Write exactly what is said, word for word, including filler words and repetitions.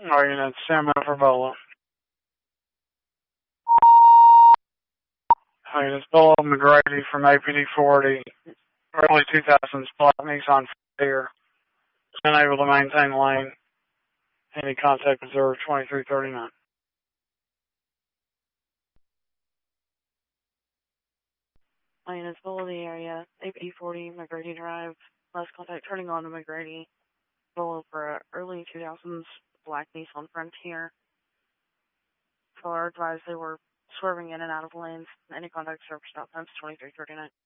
All units, stand by for Bolo. All units, Bolo McGrady from A P D forty, early two thousands, black Nissan Frontier, unable to maintain lane. Any contact reserve twenty-three thirty-nine. All units, Bolo the area, A P D forty, McGrady Drive, last contact turning on to McGrady, Bolo for a early two thousands, black Nissan Frontier. For advised they were swerving in and out of lanes. Any contact service stop times twenty-three thirty-nine.